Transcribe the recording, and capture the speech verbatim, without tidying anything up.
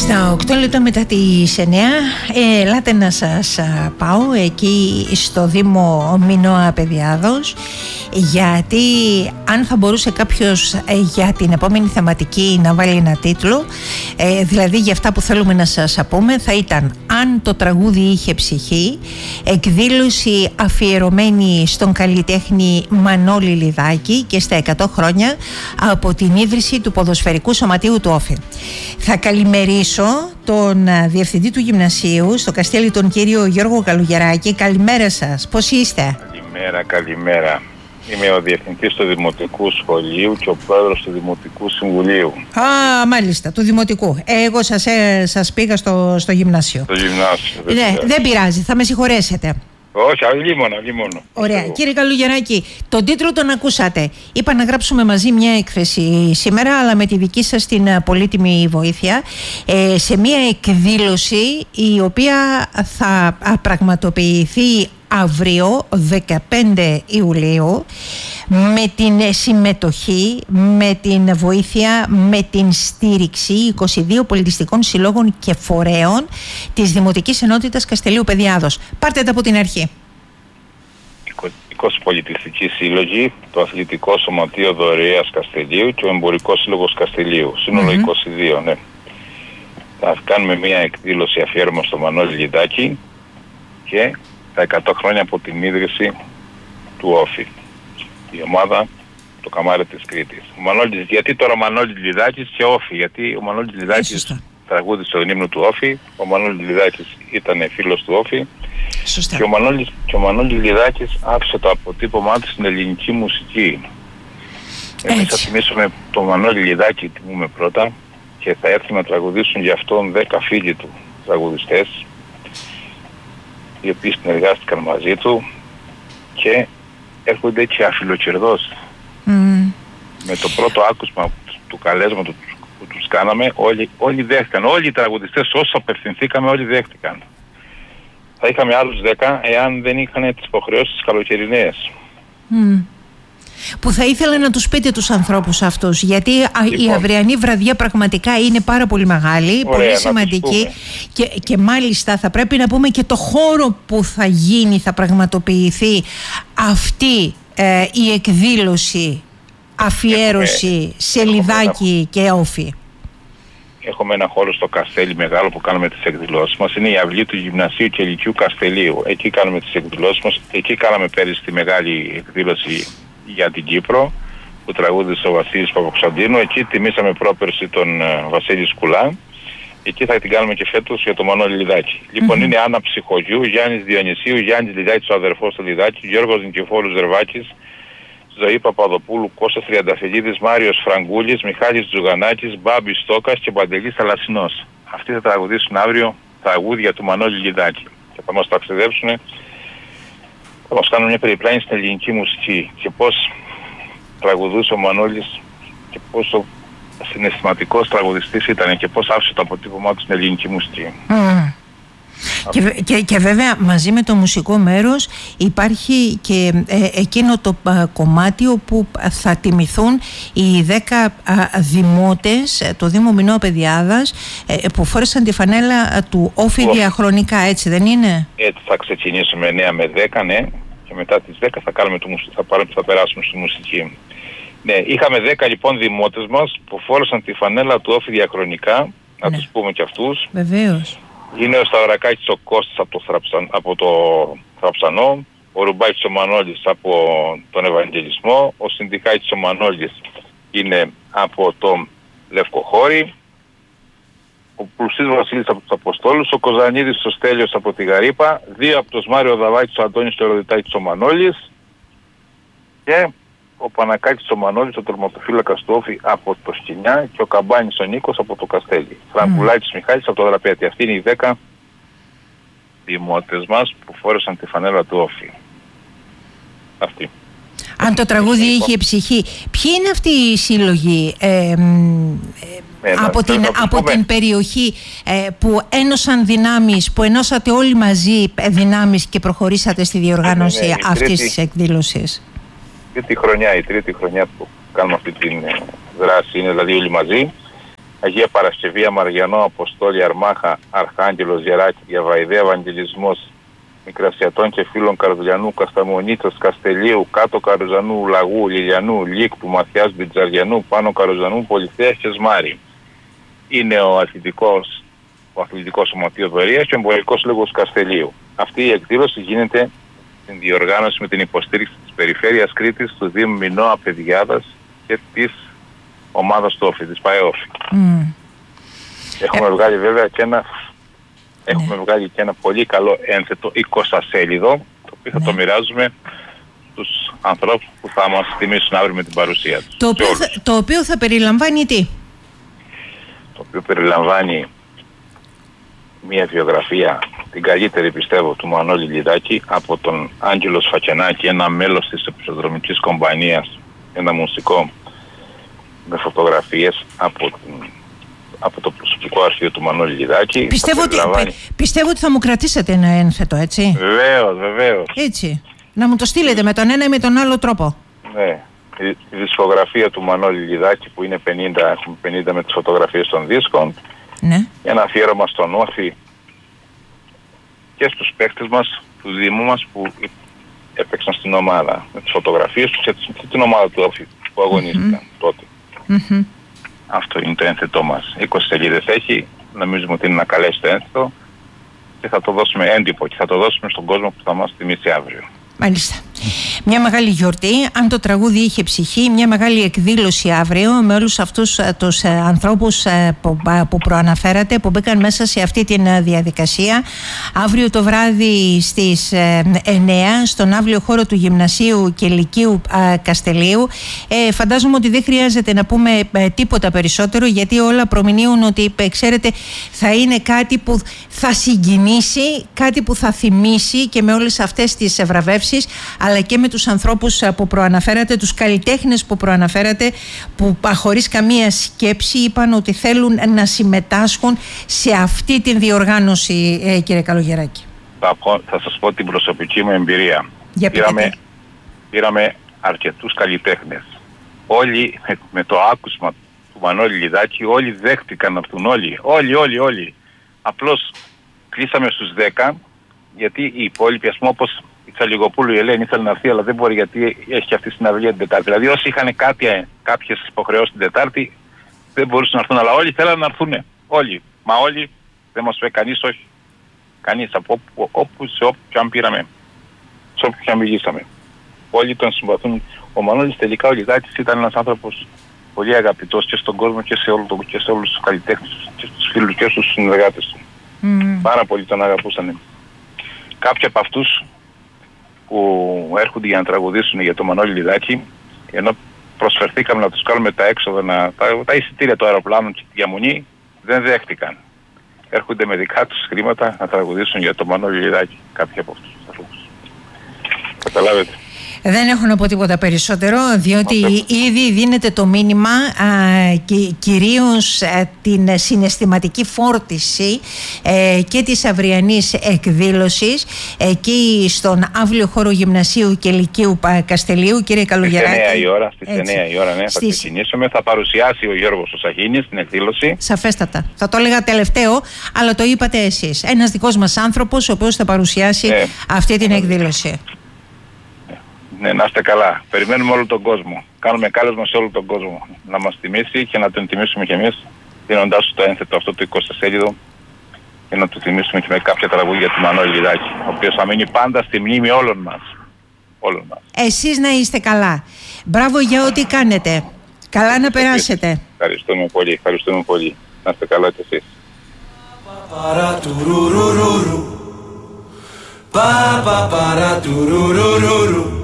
Στα οκτώ λεπτά μετά τις εννιά, ε, ελάτε να σας πάω εκεί στο Δήμο Μινώα Παιδιάδος, γιατί αν θα μπορούσε κάποιος ε, για την επόμενη θεματική να βάλει ένα τίτλο, ε, δηλαδή για αυτά που θέλουμε να σας πούμε, θα ήταν «Αν το τραγούδι είχε ψυχή», εκδήλωση αφιερωμένη στον καλλιτέχνη Μανώλη Λιδάκη και στα εκατό χρόνια από την ίδρυση του ποδοσφαιρικού σωματείου του Όφη. Θα καλημερίσω τον διευθυντή του γυμνασίου στο Καστέλι, τον κύριο Γιώργο Καλουγεράκη. Καλημέρα σας, πώς είστε? Καλημέρα, καλημέρα. Είμαι ο διευθυντής του Δημοτικού Σχολείου και ο πρόεδρος του Δημοτικού Συμβουλίου. Α, μάλιστα, του Δημοτικού. Εγώ σας, ε, σας πήγα στο, στο γυμνάσιο. Στο γυμνάσιο. Δεν, ναι, δεν πειράζει, θα με συγχωρέσετε. Όχι, αλλή μόνο, αλλή μόνο. Ωραία. Κύριε Καλουγεράκη, τον τίτλο τον ακούσατε. Είπα να γράψουμε μαζί μια έκθεση σήμερα, αλλά με τη δική σας την πολύτιμη βοήθεια, ε, σε μια εκδήλωση η οποία θα πραγματοποιηθεί αύριο δεκαπέντε Ιουλίου, με την συμμετοχή, με την βοήθεια, με την στήριξη είκοσι δύο πολιτιστικών συλλόγων και φορέων της Δημοτικής Ενότητας Καστελείου Παιδιάδος. Πάρτε τα από την αρχή. είκοσι πολιτιστικοί σύλλογοι, το Αθλητικό Σωματείο Δωρείας Καστελείου και ο Εμπορικός Σύλλογος Καστελείου. Σύνολο mm-hmm. είκοσι δύο, ναι. Θα κάνουμε μια εκδήλωση αφιέρωμα στο Μανώλη Λιδάκη και τα εκατό χρόνια από την ίδρυση του Όφη. Η ομάδα, το καμάρι της Κρήτης. Ο Μανώλης, γιατί τώρα ο Μανώλης Λιδάκης και Όφη? Γιατί ο Μανώλης Λιδάκης τραγούδισε τον ύμνο του Όφη, ο Μανώλης Λιδάκης ήταν φίλος του Όφη. Σωστά. Και ο Μανώλης, και ο Μανώλης Λιδάκης άφησε το αποτύπωμά του στην ελληνική μουσική. Εμείς θα θυμίσουμε τον Μανώλη Λιδάκη, τιμούμε πρώτα, και θα έρθει να τραγουδήσουν για αυτόν δέκα φίλοι του τραγουδιστές, οι οποίοι συνεργάστηκαν μαζί του και έρχονται και αφιλοκερδώς. Mm. Με το πρώτο άκουσμα του καλέσματος που τους κάναμε, όλοι, όλοι δέχτηκαν. Όλοι οι τραγουδιστές, όσο απευθυνθήκαμε, όλοι δέχτηκαν. Θα είχαμε άλλους δέκα εάν δεν είχαν τις υποχρεώσεις τις καλοκαιρινές. Mm. Που θα ήθελα να τους πείτε τους ανθρώπους αυτούς, γιατί λοιπόν, η αυριανή βραδιά πραγματικά είναι πάρα πολύ μεγάλη, ωραία, πολύ σημαντική και, και μάλιστα θα πρέπει να πούμε και το χώρο που θα γίνει, θα πραγματοποιηθεί αυτή ε, η εκδήλωση, αφιέρωση έχουμε, σε Λιδάκη και Όφη. Έχουμε ένα χώρο στο Καστέλι μεγάλο που κάνουμε τις εκδηλώσεις μας. Είναι η αυλή του Γυμνασίου και Λυκείου Καστελίου. Εκεί κάνουμε τις εκδηλώσεις μας. Εκεί κάναμε πέρυσι τη μεγάλη εκδήλωση για την Κύπρο που τραγούδισε ο Βασίλης Παπακοσταντίνου. Εκεί τιμήσαμε πρόπερση τον uh, Βασίλη Σκουλά. Εκεί θα την κάνουμε και φέτος για τον Μανώλη Λιδάκη. Mm-hmm. Λοιπόν, είναι Άννα Ψυχογιού, Γιάννης Διονυσίου, Γιάννης Λιδάκης ο αδερφός του Λιδάκη, Γιώργος Νικηφόρου Ζερβάκης, Ζωή Παπαδοπούλου, Κώστας Τριανταφυλλίδης, Μάριος Φραγκούλης, Μιχάλης Τζουγανάκης, Μπάμπης Στόκας και Παντελής Θαλασσινός. Αυτοί θα τραγουδήσουν αύριο τραγούδια του Μανώλη Λιδάκη και θα μας ταξιδέψουν. Θα μας κάνουν μια περιπλάνη στην ελληνική μουσική και πώς τραγουδούσε ο Μανώλης και πόσο συναισθηματικός τραγουδιστής ήταν και πώς άφησε το αποτύπωμά του στην ελληνική μουσική. Mm. Και, και, και βέβαια μαζί με το μουσικό μέρος υπάρχει και ε, εκείνο το α, κομμάτι όπου θα τιμηθούν οι δέκα α, δημότες, το Δήμο Μινώα Παιδιάδας, ε, που φόρεσαν τη φανέλα του Όφη διαχρονικά, έτσι δεν είναι? Έτσι θα ξεκινήσουμε εννιά με δέκα, ναι, και μετά τις δέκα θα, κάνουμε το, θα, πάρουμε, θα περάσουμε στη μουσική. Ναι, είχαμε δέκα λοιπόν δημότες μας που φόρεσαν τη φανέλα του Όφη διαχρονικά, να ναι. τους πούμε και αυτούς. Βεβαίως. Είναι ο Σταυρακάκης ο Κώστας από το, Θραψαν, από το Θραψανό, ο Ρουμπάκης ο Μανώλης από τον Ευαγγελισμό, ο Συνδικάκης ο Μανώλης είναι από το Λευκοχώρι, ο Πλουσής Βασίλης από τους Αποστόλους, ο Κοζανίδης ο Στέλιος από τη Γαρύπα, δύο από το Μάριο Δαβάκης ο Αντώνης ο Εροδιτάκης ο Μανώλης και ο Πανακάκης ο Μανώλης, ο τερματοφύλακας του Όφη από το Σκηνιά και ο Καμπάνης ο Νίκος από το Καστέλι. Mm. Φραγκουλάκης Μιχάλης από το Δραπέτη. Αυτοί είναι οι δέκα δημότες μας που φόρεσαν τη φανέλα του Όφη. Αυτοί. Αν το τραγούδι είχε ψυχή, ποιοι είναι αυτοί οι σύλλογοι ε, ε, ε, από, την, από την περιοχή ε, που ένωσαν δυνάμεις, που ενώσατε όλοι μαζί δυνάμεις και προχωρήσατε στη διοργάνωση ναι, ναι, ναι, αυτής τρίτη... της εκδήλωσης? Τρίτη χρονιά, η τρίτη χρονιά που κάνουμε αυτή τη δράση είναι δηλαδή όλοι μαζί Αγία Παρασκευή, Αμαριανό, Αποστόλη, Αρμάχα, Αρχάγγελος, Γεράκη, Διαβαϊδέα, Ευαγγελισμός, Μικρασιατών και Φίλων, Καρδουλιανού, Κασταμονίτσας, Καστελίου, Κάτω Καρουζανού, Λαγού, Λιλιανού, Λίκτου, Μαθιάς, Μπιτζαριανού, Πάνω Καρουζανού, Πολυθέας και Σμάρι. Είναι ο αθλητικός, ο αθλητικός σωματείο Βερίας και ο εμπορικός λόγος Καστελίου. Αυτή η εκδήλωση γίνεται στην διοργάνωση με την υποστήριξη της Περιφέρειας Κρήτης, του Δήμου Μινώα Παιδιάδας και της ομάδας του ΟΦΗ, της ΠΑΕΟΦΗ. Mm. Έχουμε ε... βγάλει βέβαια και ένα, έχουμε ναι. βγάλει και ένα πολύ καλό ένθετο εικοσασέλιδο, το οποίο θα ναι. το μοιράζουμε στους ανθρώπους που θα μας τιμήσουν αύριο με την παρουσία τους. Το οποίο, θα, το οποίο θα περιλαμβάνει τι? Το οποίο περιλαμβάνει μια βιογραφία, την καλύτερη πιστεύω, του Μανώλη Λιδάκη από τον Άγγελο Σφακιανάκη, ένα μέλος της επιστοδρομικής κομπανίας, ένα μουσικό με φωτογραφίες από, από το προσωπικό αρχείο του Μανώλη Λιδάκη. Πιστεύω ότι, πι, πιστεύω ότι θα μου κρατήσετε ένα ένθετο, έτσι. Βεβαίως, βεβαίως. Έτσι. Να μου το στείλετε με τον ένα ή με τον άλλο τρόπο. Ναι. Η δισκογραφία του Μανώλη Λιδάκη που είναι πενήντα, έχουμε πενήντα με τις φωτογραφίες των δίσκων. Ναι. Ένα αφιέρωμα στον Όφη και στους παίκτες μας, του Δήμου μας που έπαιξαν στην ομάδα. Με τις φωτογραφίες τους και την ομάδα του Όφη που αγωνίστηκαν mm-hmm. τότε. Mm-hmm. Αυτό είναι το ένθετό μας. είκοσι σελίδες έχει, νομίζουμε ότι είναι ένα καλέσто ένθετο και θα το δώσουμε έντυπο και θα το δώσουμε στον κόσμο που θα μας τιμήσει αύριο. Μάλιστα. Μια μεγάλη γιορτή, αν το τραγούδι είχε ψυχή, μια μεγάλη εκδήλωση αύριο με όλους αυτούς τους ανθρώπους που προαναφέρατε, που μπήκαν μέσα σε αυτή τη διαδικασία. Αύριο το βράδυ στις εννιά στον αύριο χώρο του Γυμνασίου και Λυκείου Καστελίου. Ε, φαντάζομαι ότι δεν χρειάζεται να πούμε τίποτα περισσότερο, γιατί όλα προμηνύουν ότι, ξέρετε, θα είναι κάτι που θα συγκινήσει, κάτι που θα θυμίσει και με όλες αυτές τις βραβεύσεις, αλλά και με τους ανθρώπους που προαναφέρατε, τους καλλιτέχνες που προαναφέρατε, που χωρίς καμία σκέψη είπαν ότι θέλουν να συμμετάσχουν σε αυτή την διοργάνωση, ε, κύριε Καλογεράκη. Θα, θα σας πω την προσωπική μου εμπειρία. Για πήραμε, πήραμε αρκετούς καλλιτέχνες. Όλοι με, με το άκουσμα του Μανώλη Λιδάκη, όλοι δέχτηκαν αυτόν, όλοι, όλοι, όλοι, όλοι. Απλώς κλείσαμε στους δέκα, γιατί οι υπόλοιποι, ας πούμε, όπως η Τσαλιγοπούλου, η Ελένη, ήθελε να έρθει, αλλά δεν μπορεί γιατί έχει αυτή την αυλία την Τετάρτη. Δηλαδή, όσοι είχαν κάποιες υποχρεώσεις την Τετάρτη, δεν μπορούσαν να έρθουν, αλλά όλοι θέλαν να έρθουν. Όλοι. Μα όλοι, δεν μας είπε κανείς, όχι. Κανείς, από όπου, όπου σε όπου και αν πήραμε, σε όπου και αν μιλήσαμε. Όλοι τον συμπαθούν. Ο Μανώλης τελικά ο Λιδάκης ήταν ένας άνθρωπος πολύ αγαπητός και στον κόσμο και σε, όλο το, και σε όλους τους καλλιτέχνες, και στους φίλους και στους συνεργάτες του. Mm. Πάρα πολύ τον αγαπούσαν. Κάποιοι από αυτούς που έρχονται για να τραγουδήσουν για το Μανώλη Λιδάκη, ενώ προσφερθήκαμε να τους κάνουμε τα έξοδα, να, τα, τα εισιτήρια του αεροπλάνου και τη διαμονή, δεν δέχτηκαν. Έρχονται με δικά τους χρήματα να τραγουδήσουν για το Μανώλη Λιδάκη, κάποιοι από αυτούς τους ανθρώπους. Καταλάβετε. Δεν έχω να πω τίποτα περισσότερο, διότι okay. ήδη δίνεται το μήνυμα α, και κυρίως α, την συναισθηματική φόρτιση ε, και της αυριανής εκδήλωσης εκεί στον αύριο χώρο Γυμνασίου και Λυκείου Καστελίου. Κύριε Καλογεράκη. Στις εννιά η ώρα, στις εννιά η ώρα ναι, θα Στις... ξεκινήσουμε. Θα παρουσιάσει ο Γιώργος ο Σαχίνης την εκδήλωση. Σαφέστατα. Θα το έλεγα τελευταίο, αλλά το είπατε εσείς. Ένας δικός μας άνθρωπος ο οποίος θα παρουσιάσει ε, αυτή την εκδήλωση. Ναι, να είστε καλά. Περιμένουμε όλο τον κόσμο. Κάνουμε κάλεσμα σε όλο τον κόσμο να μας τιμήσει και να τον τιμήσουμε κι εμείς, δίνοντάς του το ένθετο αυτό το εικοσασέλιδο και να του τιμήσουμε και με κάποια τραγούδια του Μανώλη Λιδάκη, ο οποίος θα μείνει πάντα στη μνήμη όλων μας. Όλων μας. Εσείς να είστε καλά. Μπράβο για ό,τι κάνετε. Καλά να περάσετε. Ευχαριστούμε πολύ. Ευχαριστούμε πολύ. Να είστε καλά κι εσείς. Pa pa para tururururu.